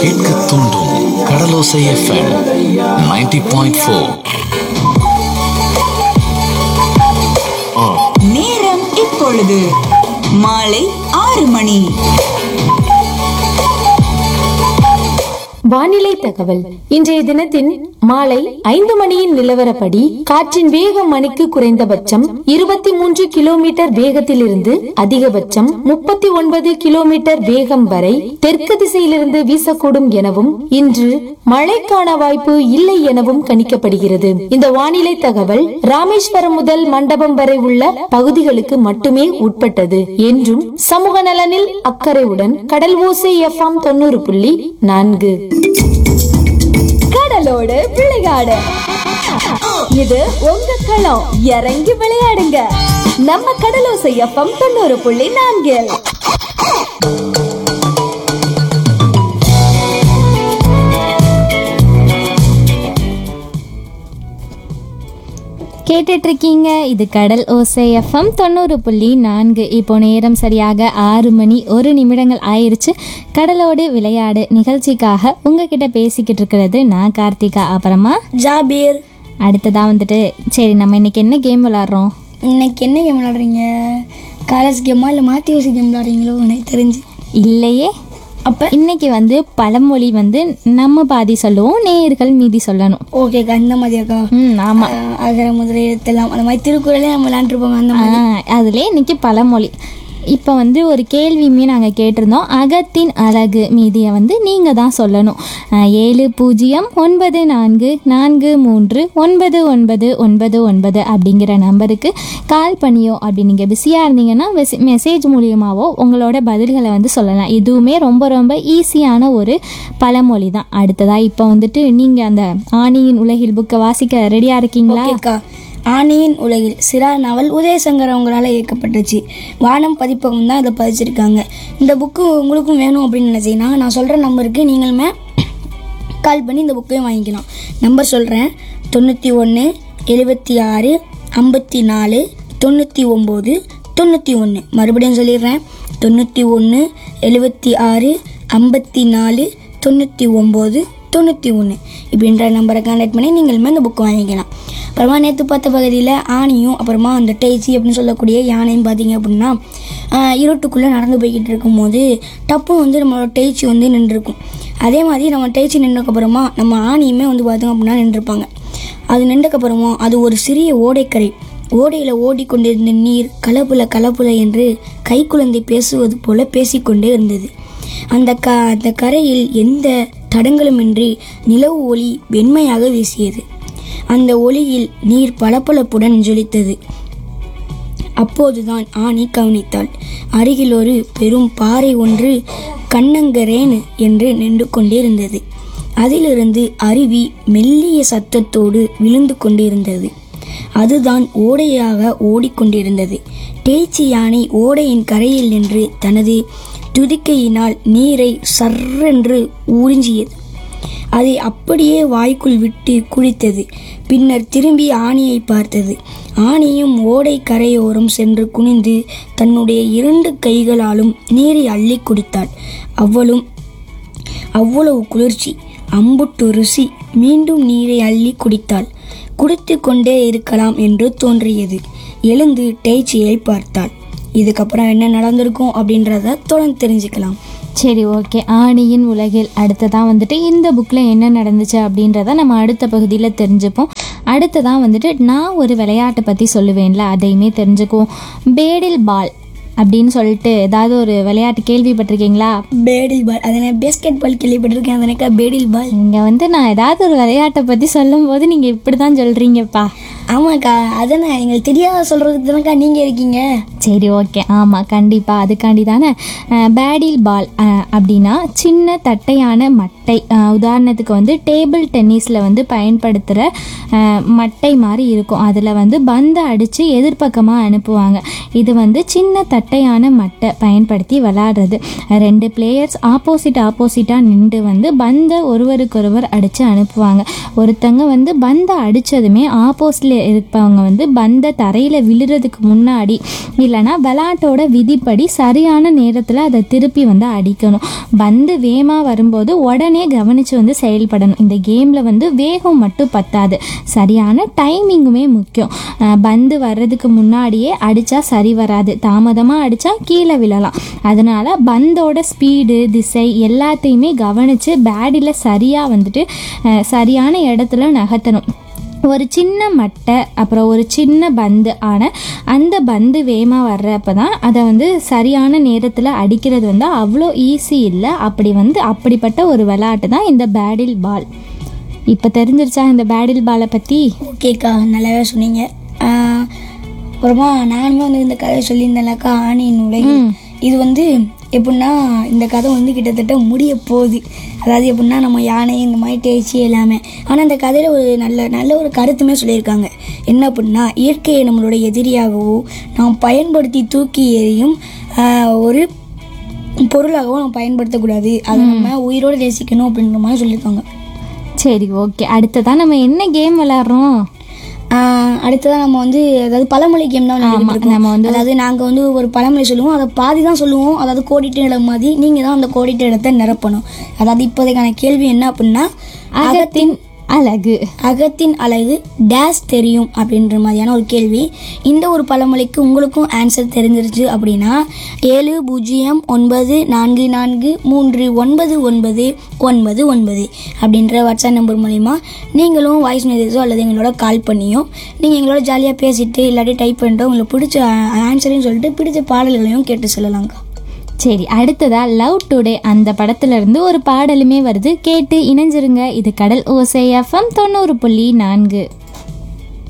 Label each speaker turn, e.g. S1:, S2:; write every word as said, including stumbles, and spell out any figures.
S1: கேட்க தூண்டும் கடலோசை FM ninety point four.
S2: நேரம் இப்பொழுது மாலை ஆறு மணி.
S3: வானிலை தகவல். இன்றைய தினத்தின் மாலை ஐந்து மணியின் நிலவரப்படி காற்றின் வேகம் மணிக்கு குறைந்தபட்சம் இருபத்தி மூன்று கிலோமீட்டர் வேகத்திலிருந்து அதிகபட்சம் முப்பத்தி ஒன்பது கிலோமீட்டர் வேகம் வரை தெற்கு திசையிலிருந்து வீசக்கூடும் எனவும் இன்று மழைக்கான வாய்ப்பு இல்லை எனவும் கணிக்கப்படுகிறது. இந்த வானிலை தகவல் ராமேஸ்வரம் முதல் மண்டபம் வரை உள்ள பகுதிகளுக்கு மட்டுமே உட்பட்டது என்றும் சமூக நலனில் அக்கறையுடன் கடல் ஓசை எஃப்எம் தொண்ணூறு புள்ளி நான்கு.
S4: கடலோடு விளையாடு, இது உங்க களம். இறங்கி விளையாடுங்க, நம்ம கடலோசை எஃப்எம் தொண்ணூறு புள்ளி நான்கில்.
S5: கேட்டுட்டு இருக்கீங்க, இது கடல் ஓசை எஃப்எம் தொண்ணூறு புள்ளி நான்கு. இப்போ நேரம் சரியாக ஆறு மணி ஒரு நிமிடங்கள் ஆயிடுச்சு. கடலோடு விளையாடு நிகழ்ச்சிக்காக உங்ககிட்ட பேசிக்கிட்டு இருக்கிறது நான் கார்த்திகா, அப்புறமா
S6: ஜாபீர்.
S5: அடுத்ததாக வந்துட்டு சரி, நம்ம இன்னைக்கு என்ன கேம் விளாட்றோம்?
S6: இன்னைக்கு என்ன கேம் விளாடுறீங்க? காலேஜ் கேமா இல்லை மாற்றி வசி கேம் விளாடுறீங்களோ எனக்கு தெரிஞ்சு.
S5: இல்லையே.
S6: அப்போ
S5: இன்னைக்கு வந்து பழமொழி வந்து நம்ம பாதி சொல்லுவோம், நேயர்கள் மீதி சொல்லணும்.
S6: ஓகேக்கா, இந்த மாதிரியாக்கா?
S5: ம் ஆமாம்.
S6: அகர முதல எழுத்தெல்லாம் அந்த மாதிரி திருக்குறளே நம்ம விளாண்டுருப்போம் அந்த மாதிரி.
S5: அதுலேயே இன்னைக்கு பழமொழி. இப்போ வந்து ஒரு கேள்வியுமே நாங்கள் கேட்டிருந்தோம். அகத்தின் அழகு மீதியை வந்து நீங்கள் தான் சொல்லணும். ஏழு பூஜ்ஜியம் ஒன்பது நான்கு நான்கு மூன்று ஒன்பது ஒன்பது ஒன்பது ஒன்பது அப்படிங்கிற நம்பருக்கு கால் பண்ணியோ, அப்படி நீங்கள் பிஸியாக இருந்தீங்கன்னா மெசேஜ் மூலியமாகவோ உங்களோட பதில்களை வந்து சொல்லலாம். இதுவுமே ரொம்ப ரொம்ப ஈஸியான ஒரு பழமொழி தான். அடுத்ததாக இப்போ வந்துட்டு நீங்கள் அந்த ஆணியின் உலகில் புக்கை வாசிக்க ரெடியாக இருக்கீங்களா?
S6: ஆணியின் உலகில் சிறா நாவல் உதயசங்கர் அவங்களால இயக்கப்பட்டுச்சு. வானம் பதிப்பகம் தான் இதை பதிச்சிருக்காங்க. இந்த புக்கு உங்களுக்கும் வேணும் அப்படின்னு நினச்சிங்கன்னா நான் சொல்கிற நம்பருக்கு நீங்களுமே கால் பண்ணி இந்த புக்கையும் வாங்கிக்கலாம். நம்பர் சொல்கிறேன்: தொண்ணூற்றி ஒன்று எழுபத்தி ஆறு ஐம்பத்தி நாலு தொண்ணூற்றி ஒம்பது தொண்ணூற்றி ஒன்று. மறுபடியும் சொல்லிடுறேன்: தொண்ணூற்றி ஒன்று எழுபத்தி ஆறு ஐம்பத்தி நாலு தொண்ணூற்றி ஒம்பது தொண்ணூற்றி ஒன்று இப்படின்ற நம்பரை கான்டாக்ட் பண்ணி நீங்களுமே இந்த புக்கு வாங்கிக்கலாம். அப்புறமா நேற்று பார்த்த பகுதியில் ஆணியும் அப்புறமா அந்த டேச்சி அப்படின்னு சொல்லக்கூடிய யானையும் பார்த்தீங்க அப்படின்னா இருட்டுக்குள்ளே நடந்து போய்கிட்டு இருக்கும்போது டப்பு வந்து நம்மளோட டேச்சி வந்து நின்றுருக்கும். அதே மாதிரி நம்ம டேச்சி நின்றதுக்கப்புறமா நம்ம ஆணியுமே வந்து பார்த்தோம் அப்படின்னா நின்றுருப்பாங்க. அது நின்றதுக்கப்புறமா அது ஒரு சிறிய ஓடைக்கரை. ஓடையில் ஓடிக்கொண்டிருந்த நீர் கலப்புல கலப்புல என்று கைக்குழந்தை பேசுவது போல பேசிக்கொண்டே இருந்தது. அந்த க அந்த கரையில் எந்த தடங்களுமின்றி நிலவு ஒளி வெண்மையாக வீசியது. அந்த ஒளியில் நீர் பளபளப்புடன் ஜொலித்தது. அப்போதுதான் ஆணி கவனித்தாள். அருகில் ஒரு பெரும் பாறை ஒன்று கண்ணங்கரேனு என்று நின்று கொண்டிருந்தது. அதிலிருந்து அருவி மெல்லிய சத்தத்தோடு விழுந்து கொண்டிருந்தது. அதுதான் ஓடையாக ஓடிக்கொண்டிருந்தது. டேச்சி யானை ஓடையின் கரையில் நின்று தனது துதிக்கையினால் நீரை சர்ரென்று உறிஞ்சியது. அதை அப்படியே வாய்க்குள் விட்டு குடித்தது. பின்னர் திரும்பி ஆணியை பார்த்தது. ஆணியும் ஓடை கரையோரம் சென்று குனிந்து தன்னுடைய இரண்டு கைகளாலும் நீரை அள்ளி குடித்தாள். அவளும் அவ்வளவு குளிர்ச்சி, அம்புட்டு ருசி. மீண்டும் நீரை அள்ளி குடித்தாள். குடித்து கொண்டே இருக்கலாம் என்று தோன்றியது. எழுந்து டேச்சியை பார்த்தாள். இதுக்கப்புறம் என்ன நடந்திருக்கும் அப்படின்றத தொடர்ந்து தெரிஞ்சுக்கலாம்.
S5: சரி, ஓகே. ஆணியின் உலகில் அடுத்ததான் வந்துட்டு இந்த புக்கில் என்ன நடந்துச்சு அப்படின்றத நம்ம அடுத்த பகுதியில் தெரிஞ்சுப்போம். அடுத்ததான் வந்துட்டு நான் ஒரு விளையாட்டை பற்றி சொல்லுவேன்ல, அதையுமே தெரிஞ்சுக்குவோம். பேடில் பால் அப்படின்னு சொல்லிட்டு ஏதாவது ஒரு விளையாட்டு கேள்விப்பட்டிருக்கீங்களா?
S6: பேடில் பால், அதை நான் பேஸ்கெட் பால் கேள்விப்பட்டிருக்கேன். அதனக்கா பேடில் பால்.
S5: இங்கே வந்து நான் ஏதாவது ஒரு விளையாட்டை பற்றி சொல்லும் போது நீங்கள் இப்படி தான் சொல்கிறீங்கப்பா.
S6: ஆமாக்கா, அதானே எங்களுக்கு தெரியாத சொல்கிறதுக்கு தானக்கா நீங்கள் இருக்கீங்க.
S5: சரி, ஓகே. ஆமாம், கண்டிப்பாக அதுக்காண்டி தானே. பேடில் பால் அப்படின்னா சின்ன தட்டையான மட்டை. உதாரணத்துக்கு வந்து டேபிள் டென்னிஸில் வந்து பயன்படுத்துகிற மட்டை மாதிரி இருக்கும். அதில் வந்து பந்தை அடித்து எதிர்பக்கமாக அனுப்புவாங்க. இது வந்து சின்ன தட்டை தட்டையான மட்டை பயன்படுத்தி விளாடுறது. ரெண்டு பிளேயர்ஸ் ஆப்போசிட் ஆப்போசிட்டாக நின்று வந்து பந்தை ஒருவருக்கொருவர் அடித்து அனுப்புவாங்க. ஒருத்தங்க வந்து பந்தை அடித்ததுமே ஆப்போசிட்டில் இருப்பவங்க வந்து பந்தை தரையில் விழுறதுக்கு முன்னாடி இல்லைனா விளையாட்டோட விதிப்படி சரியான நேரத்தில் அதை திருப்பி வந்து அடிக்கணும். பந்து வேகமாக வரும்போது உடனே கவனித்து வந்து செயல்படணும். இந்த கேமில் வந்து வேகம் மட்டும் பத்தாது, சரியான டைமிங்குமே முக்கியம். பந்து வர்றதுக்கு முன்னாடியே அடித்தா சரி வராது, தாமதமாக அடித்தா கீழே விழலாம். அதனால் பந்தோட ஸ்பீடு திசை எல்லாத்தையுமே கவனித்து பேடில் சரியாக வந்துட்டு சரியான இடத்துல நகர்த்தணும். ஒரு சின்ன மட்டை அப்புறம் ஒரு சின்ன பந்து, ஆனால் அந்த பந்து வேகமாக வர்றப்ப தான் அதை வந்து சரியான நேரத்தில் அடிக்கிறது வந்து அவ்வளோ ஈஸி இல்லை. அப்படி வந்து அப்படிப்பட்ட ஒரு விளையாட்டு தான் இந்த பேடில் பால். இப்போ தெரிஞ்சிருச்சா இந்த பேடில் பாலை பற்றி?
S6: ஓகேக்கா, நல்லாவே சொன்னீங்க. அப்புறமா நானுமே வந்து இந்த கதை சொல்லியிருந்தேன்லக்கா, ஆணியின் உலகில். இது வந்து எப்படின்னா இந்த கதை வந்து கிட்டத்தட்ட முடிய போகுது. அதாவது எப்படின்னா நம்ம யானை இந்த மாதிரி தேய்ச்சி எல்லாமே. ஆனால் இந்த கதையில் ஒரு நல்ல நல்ல ஒரு கருத்துமே சொல்லியிருக்காங்க. என்ன அப்படின்னா, இயற்கையை நம்மளோட எதிரியாகவோ நாம் பயன்படுத்தி தூக்கி எறியும் ஒரு பொருளாகவும் நம்ம பயன்படுத்தக்கூடாது, அதை நம்ம உயிரோடு நேசிக்கணும் அப்படின்ற மாதிரி சொல்லியிருக்காங்க.
S5: சரி, ஓகே. அடுத்ததான் நம்ம என்ன கேம் விளாட்றோம்?
S6: அடுத்ததான் நம்ம வந்து அதாவது பழமொழி கேம் தான் நம்ம வந்து அதாவது நாங்கள் வந்து ஒரு பழமொழி சொல்லுவோம், அதை பாதி தான் சொல்லுவோம். அதாவது கோடிட்ட இடம் மாதிரி நீங்கள் தான் அந்த கோடிட்ட இடத்தை நிரப்பணும். அதாவது இப்போதைக்கான கேள்வி என்ன அப்படின்னா, அகத்தின் அழகு அகத்தின் அழகு டேஸ் தெரியும் அப்படின்ற மாதிரியான ஒரு கேள்வி. இந்த ஒரு பழமொழிக்கு உங்களுக்கும் ஆன்சர் தெரிஞ்சிருச்சு அப்படின்னா ஏழு பூஜ்ஜியம் ஒன்பது நான்கு நான்கு மூன்று ஒன்பது ஒன்பது ஒன்பது ஒன்பது அப்படின்ற வாட்ஸ்அப் நம்பர் மூலிமா நீங்களும் வாய்ஸ் மெசேஜோ அல்லது எங்களோட கால் பண்ணியும் நீங்கள் எங்களோட ஜாலியாக பேசிட்டு இல்லாட்டி டைப் பண்ணிட்டு உங்களுக்கு பிடிச்ச ஆன்சரையும் சொல்லிட்டு பிடிச்ச பாடல்களையும் கேட்டு சொல்லலாங்க.
S5: சரி, அடுத்ததா லவ் டுடே அந்த படத்துல இருந்து ஒரு பாடலுமே வருது, கேட்டு இணைஞ்சிருங்க. இது கடல் ஓசை எஃப்எம் தொண்ணூறு புள்ளி நான்கு.